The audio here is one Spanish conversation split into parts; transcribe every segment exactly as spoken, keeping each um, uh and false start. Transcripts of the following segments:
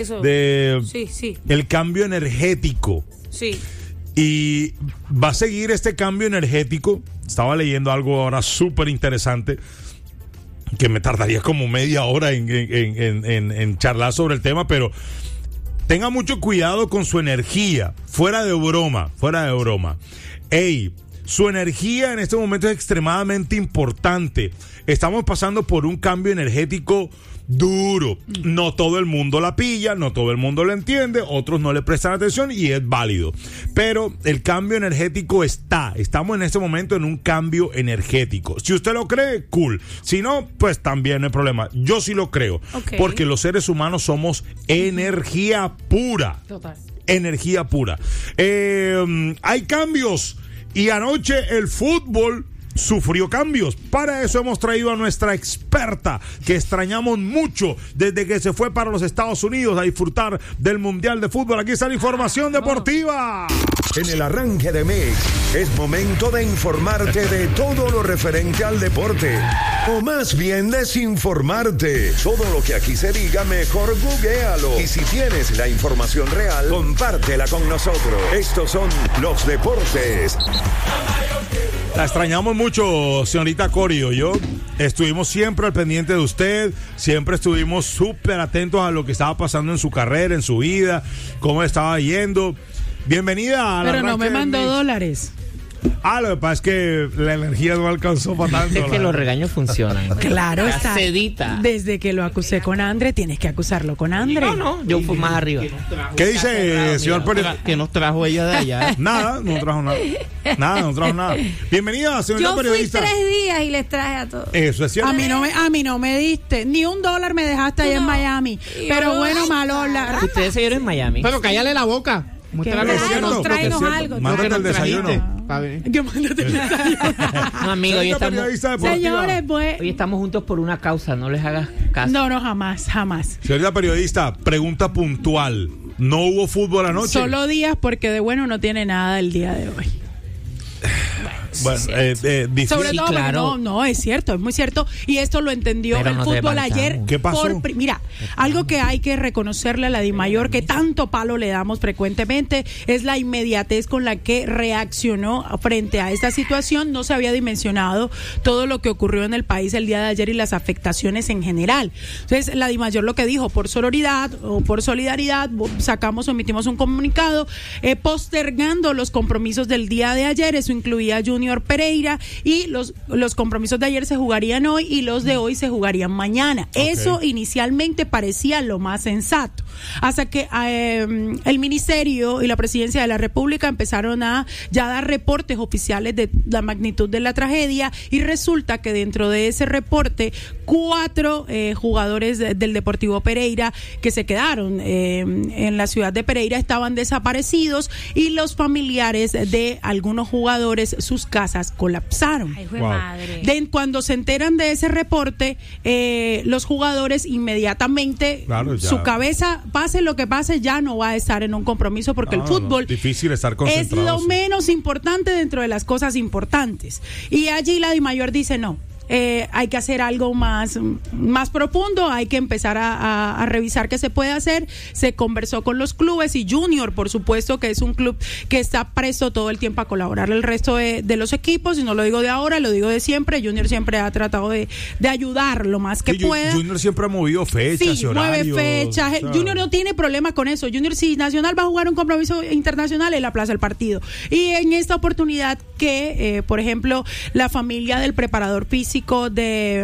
Eso. de sí, sí. el cambio energético. Sí. Y va a seguir este cambio energético. Estaba leyendo algo ahora súper interesante que me tardaría como media hora en, en, en, en, en charlar sobre el tema, pero tenga mucho cuidado con su energía. Fuera de broma, fuera de broma. Ey, su energía en este momento es extremadamente importante. Estamos pasando por un cambio energético duro. No todo el mundo la pilla, no todo el mundo lo entiende, otros no le prestan atención y es válido. Pero el cambio energético está. Estamos en este momento en un cambio energético. Si usted lo cree, cool. Si no, pues también no hay problema. Yo sí lo creo. Okay. Porque los seres humanos somos energía pura. Total. Energía pura. Eh, hay cambios. Y anoche el fútbol sufrió cambios. Para eso hemos traído a nuestra experta, que extrañamos mucho desde que se fue para los Estados Unidos a disfrutar del Mundial de Fútbol. Aquí está la información deportiva. En el arranque de Mix es momento de informarte de todo lo referente al deporte, o más bien desinformarte. Todo lo que aquí se diga, mejor googléalo. Y si tienes la información real, compártela con nosotros. Estos son los deportes. La extrañamos mucho, señorita Corio. Yo estuvimos siempre al pendiente de usted, siempre estuvimos súper atentos a lo que estaba pasando en su carrera, en su vida, cómo estaba yendo. Bienvenida a la Pero no me mandó Mix. dólares. Ah, lo que pasa es que la energía no alcanzó para tanto. Es que la... los regaños funcionan. Claro La está. sedita. Desde que lo acusé con Andre, tienes que acusarlo con Andre. No, no, yo fui más arriba. ¿Qué dice, señor Pérez? Que nos trajo ella de allá. Nada, no trajo nada. Nada, no trajo nada. Bienvenida, señorita Yo fui periodista. tres días y les traje a todos. Eso es cierto. A mí no me, a mí no me diste ni un dólar, me dejaste allá en Miami. Pero Yo- bueno, Ay, malo hablar. Ustedes se vieron en Miami. Pero cállale la boca. Muéstrale Es lo que cierto, nos- Algo, tráenos es cierto. algo. Mándate lo el que nos desayuno. trajiste. Pa' ver. Yo mándate el desayuno. No, amigo, hoy Señorita estamos, periodista deportiva. Señores, pues. hoy estamos juntos por una causa, no les hagas caso. No, no, jamás, jamás. Señorita periodista, pregunta puntual. ¿No hubo fútbol anoche? Solo días porque de bueno no tiene nada el día de hoy. Bueno, eh, eh, difícil. Sobre Sí, todo porque claro. no, no, es cierto, es muy cierto. Y esto lo entendió Pero el nos fútbol levantamos. ayer. ¿Qué pasó? por pri- mira, algo que hay que reconocerle a la DIMAYOR, que tanto palo le damos frecuentemente, es la inmediatez con la que reaccionó frente a esta situación. No se había dimensionado todo lo que ocurrió en el país el día de ayer y las afectaciones en general. Entonces, la DIMAYOR lo que dijo, por sororidad o por solidaridad, sacamos o emitimos un comunicado eh, postergando los compromisos del día de ayer. Eso incluía a Junior Pereira, y los, los compromisos de ayer se jugarían hoy y los de hoy se jugarían mañana. Okay. Eso inicialmente parecía lo más sensato, hasta que eh, el Ministerio y la Presidencia de la República empezaron a ya dar reportes oficiales de la magnitud de la tragedia, y resulta que dentro de ese reporte cuatro eh, jugadores de, del Deportivo Pereira que se quedaron eh, en la ciudad de Pereira estaban desaparecidos, y los familiares de algunos jugadores, sus casas colapsaron. Ay, jue Wow. madre. De, cuando se enteran de ese reporte, eh, los jugadores inmediatamente, Claro, ya. su cabeza, pase lo que pase, ya no va a estar en un compromiso, porque No, el no, fútbol no, difícil estar es concentrado. lo sí. menos importante dentro de las cosas importantes. Y allí la DIMAYOR dice no. Eh, hay que hacer algo más, más profundo, hay que empezar a, a, a revisar qué se puede hacer. Se conversó con los clubes, y Junior, por supuesto, que es un club que está presto todo el tiempo a colaborar el resto de, de los equipos, y no lo digo de ahora, lo digo de siempre. Junior siempre ha tratado de, de ayudar lo más que Sí, Ju- pueda. Junior siempre ha movido fechas Sí, y mueve horarios. fechas. o sea, Junior no tiene problema con eso. Junior, si Nacional va a jugar un compromiso internacional, él aplaza el partido. Y en esta oportunidad que, eh, por ejemplo, la familia del preparador físico de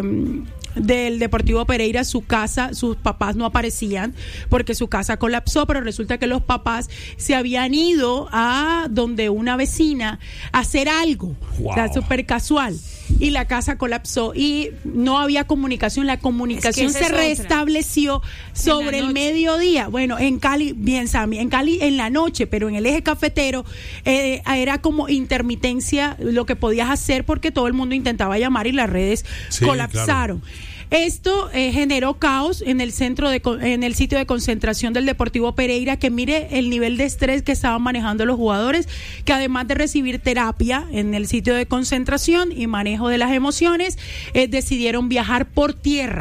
del Deportivo Pereira, su casa, sus papás no aparecían porque su casa colapsó, pero resulta que los papás se habían ido a donde una vecina a hacer algo, Wow. o sea, súper casual, y la casa colapsó y no había comunicación. La comunicación Es que esa se es otra. restableció sobre En la el noche. mediodía. Bueno, en Cali, bien Sammy, en Cali en la noche, pero en el eje cafetero eh, era como intermitencia lo que podías hacer, porque todo el mundo intentaba llamar y las redes Sí, colapsaron. Esto eh, generó caos en el centro de co- en el sitio de concentración del Deportivo Pereira, que mire el nivel de estrés que estaban manejando los jugadores, que además de recibir terapia en el sitio de concentración y manejo de las emociones, eh, decidieron viajar por tierra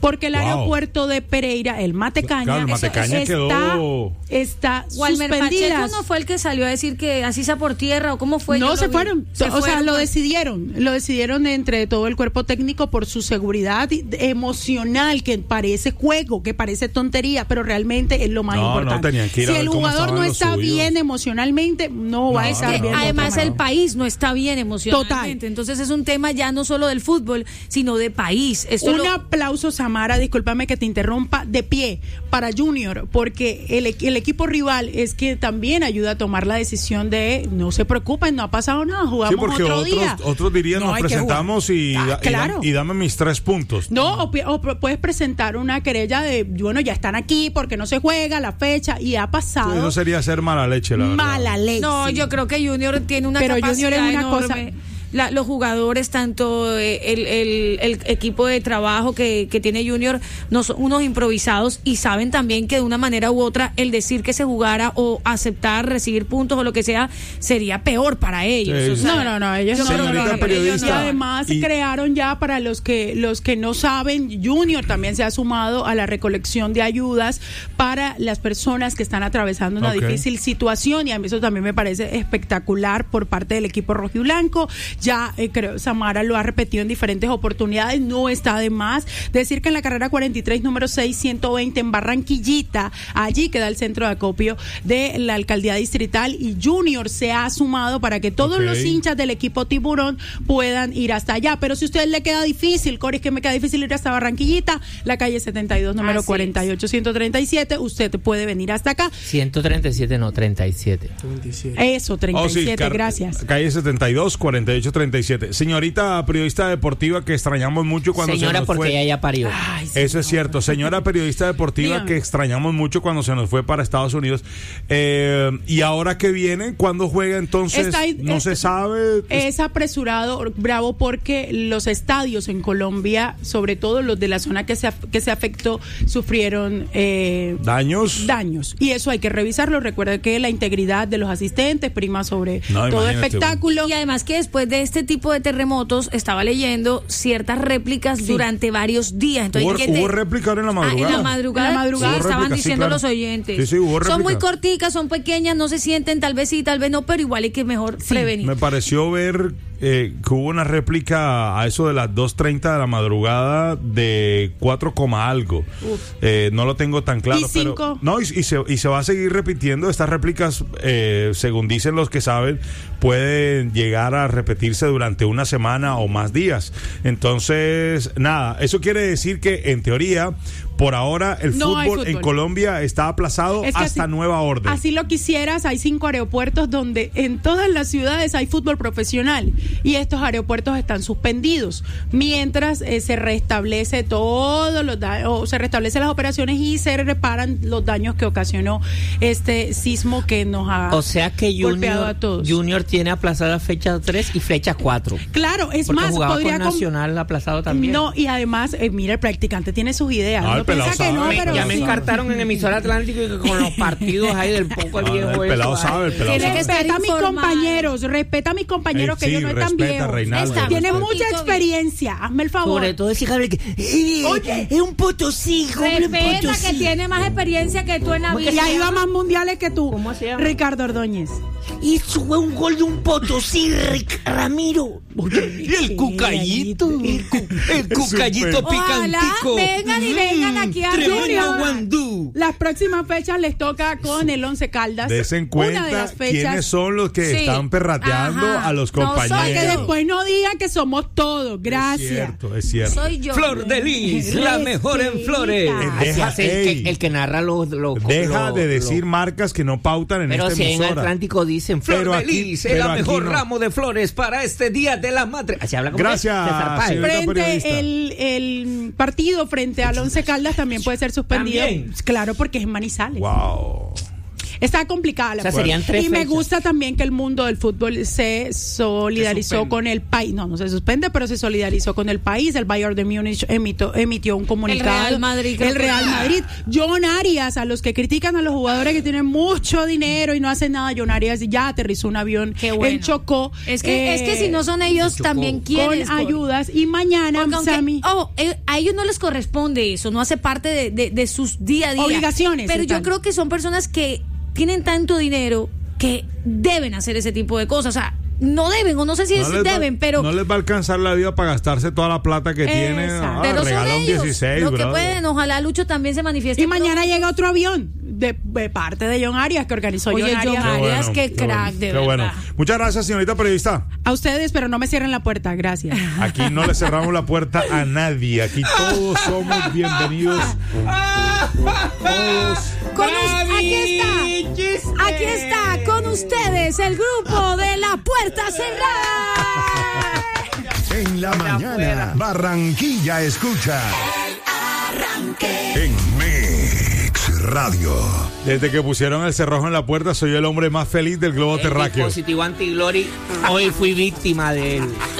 porque el Wow. aeropuerto de Pereira, el Matecaña, Claro, el Matecaña está, quedó- está Walmer suspendida. Pacheco no fue el que salió a decir que así sea por tierra o cómo fue. No, Yo se lo vi. fueron. Se o sea, fueron, lo pues. decidieron. Lo decidieron entre todo el cuerpo técnico por su seguridad y- emocional, que parece juego, que parece tontería, pero realmente es lo más No, no, importante. tenían que ir a si ver el cómo jugador estaban no los está suyos. bien emocionalmente, no, va a No, estar Que bien. además el país no está bien emocionalmente. Total. Entonces es un tema ya no solo del fútbol, sino de país. Esto Un lo- aplauso, Samara, discúlpame que te interrumpa, de pie para Junior, porque el, equ- el equipo rival es que también ayuda a tomar la decisión de no se preocupen, no ha pasado nada, Sí, jugamos porque otro otros, día. otros dirían, No, nos hay que presentamos jugar. y, Ah, da- y, claro. dam- y dame mis tres puntos. No, o, pi- o pro- puedes presentar una querella de, bueno, ya están aquí porque no se juega la fecha y ha Sí, pasado eso sería ser mala leche, la verdad. mala ley. No, yo creo que Junior tiene una Pero capacidad Junior es una enorme. cosa- La- los jugadores, tanto eh, el, el- el equipo de trabajo que, que tiene Junior, no son unos improvisados y saben también que de una manera u otra el decir que se jugara o aceptar recibir puntos o lo que sea sería peor para ellos. Sí, O sí. sea, No, no, no, ellos yo no, creo no, que no, no, ellos periodista. y además Y- crearon ya para los que los que no saben, Junior también se ha sumado a la recolección de ayudas para las personas que están atravesando una Ok. difícil situación y a mí eso también me parece espectacular por parte del equipo rojo y blanco. Ya eh, creo Samara lo ha repetido en diferentes oportunidades, no está de más decir que en la carrera cuarenta y tres número seis ciento veinte en Barranquillita, allí queda el centro de acopio de la alcaldía distrital y Junior se ha sumado para que todos Ok. los hinchas del equipo Tiburón puedan ir hasta allá. Pero si a usted le queda difícil, Coris, que me queda difícil ir hasta Barranquillita, la calle setenta y dos, número Así cuarenta y ocho ciento treinta y siete, usted puede venir hasta acá. ciento treinta y siete, no, treinta y siete. Eso, treinta y Oh, sí, siete, car- gracias. Calle setenta y dos, cuarenta y ocho, treinta y siete. Señorita periodista deportiva que extrañamos mucho cuando se Señora, nos porque fue. ella ya parió. Ay, sí. Eso es cierto. Señora periodista deportiva Dígame. que extrañamos mucho cuando se nos fue para Estados Unidos. Eh, y ahora que viene, ¿cuándo juega entonces? Está ahí, no es- se sabe. Es apresurado, Bravo, porque los estadios en Colombia, sobre todo los de la zona que se, af- que se afectó, sufrieron eh, ¿Daños? daños. Y eso hay que revisarlo. Recuerda que la integridad de los asistentes prima sobre No, todo imagínate. espectáculo. Y además que después de este tipo de terremotos, estaba leyendo ciertas réplicas durante varios días. Entonces, ¿Hubo, hay que te- hubo réplica ahora en la Ah, madrugada? en la madrugada, En la madrugada. sí, Hubo estaban réplica, sí, diciendo claro. los oyentes. Sí, sí, hubo son muy réplica. corticas, son pequeñas, no se sienten, tal vez sí, tal vez no, pero igual hay que mejor prevenir. Me pareció ver eh, que hubo una réplica a eso de las dos treinta de la madrugada de cuatro coma algo. Eh, no lo tengo tan claro. ¿Y pero cinco? No, y, y se, y se va a seguir repitiendo. Estas réplicas, eh, según dicen los que saben, pueden llegar a repetirse durante una semana o más días. Entonces, nada, eso quiere decir que en teoría, por ahora, el No hay fútbol, en fútbol. Colombia está aplazado Es que hasta así- nueva orden. Así lo quisieras, hay cinco aeropuertos donde en todas las ciudades hay fútbol profesional y estos aeropuertos están suspendidos mientras eh, se restablece todos los da- o se restablecen las operaciones y se reparan los daños que ocasionó este sismo que nos ha O sea que golpeado Junior, a todos. Junior tiene aplazada fecha tres y fecha cuatro. Claro, es Porque más, jugaba podría con com- Nacional aplazado también. No, y además, eh, mira, el practicante tiene sus ideas. No, No, el pelado piensa que no, sabe, pero ya me sí. encartaron en emisora Atlántico y que con los partidos ahí del poco Ah, viejo. el pelado eso, sabe, el ay. pelado Tiene que sabe. estar Respeta a mis informado. compañeros, respeta a mis compañeros Eh, que sí, ellos no están respeta, viejos. Reinaldo, Está- Tiene respeta. mucha experiencia, hazme el favor. Sobre todo ese Gabriel que eh, Oye. es un potosí, joven Respeta potosí. que tiene más experiencia que tú en la vida. Y ahí va más mundiales que tú. ¿Cómo se llama? Ricardo Ordóñez. Y fue un gol de un potosí, Ric- Ramiro. Y el cucayito. El, cu- el cucayito Ojalá picantico. vengan y vengan aquí a Tremendo Junior. guandú. Las próximas fechas les toca con el Once Caldas. Des en Una cuenta de las quiénes fechas. son los que Sí. están perrateando Ajá. a los No soy compañeros. Para que después no digan que somos todos. Es Gracias. cierto, es cierto. Soy yo. Flor de Lis, la mejor en flores. Respeta. Así Deja- hace el, ey. que, el que narra los... los Deja los- de decir los- marcas que no pautan en Pero esta si en emisora. Atlántico dicen Flor Pero de aquí- Lis, es pero la aquí mejor no. ramo de flores para este Día de la Madre. Así habla como Gracias, César Páez. señor. periodista. Frente el, el partido frente al Once Caldas también puede ser suspendido. También. Claro, porque es en Manizales. Wow. está complicada la O sea, cosa. serían tres Y me fechas. gusta también que el mundo del fútbol se solidarizó con el país. No, no se suspende, pero se solidarizó con el país. El Bayern de Múnich emitió, emitió un comunicado. Real Madrid, creo El que- Real Madrid. John Arias, a los que critican a los jugadores que tienen mucho dinero y no hacen nada, John Arias ya aterrizó un avión Qué bueno. en Chocó. Es que, eh, es que si no son ellos, también con quieren. ayudas. Y mañana, Porque aunque- Sammy, oh, eh, a ellos no les corresponde eso, no hace parte de, de- de sus día a día. Obligaciones Pero yo están. creo que son personas que tienen tanto dinero que deben hacer ese tipo de cosas. O sea, no deben, o no sé si es No les va- deben, pero. no les va a alcanzar la vida para gastarse toda la plata que tiene. Exacto. Ah, pero son regala un ellos dieciséis, los que brother. pueden. Ojalá Lucho también se manifieste. y mañana pronto. llega otro avión de, de parte de John Arias que organizó Oye, John John Arias. Arias, qué bueno, crack, de qué verdad. bueno. Muchas gracias, señorita periodista. A ustedes, pero no me cierren la puerta, gracias. Aquí no le cerramos la puerta a nadie. Aquí todos somos bienvenidos. Todos. Con us- aquí está. Aquí está con ustedes el grupo de La Puerta Cerrada. En la mañana, Barranquilla escucha. En Mix Radio. Desde que pusieron el cerrojo en la puerta, soy el hombre más feliz del globo El terráqueo. dispositivo anti-glory, hoy fui víctima de él.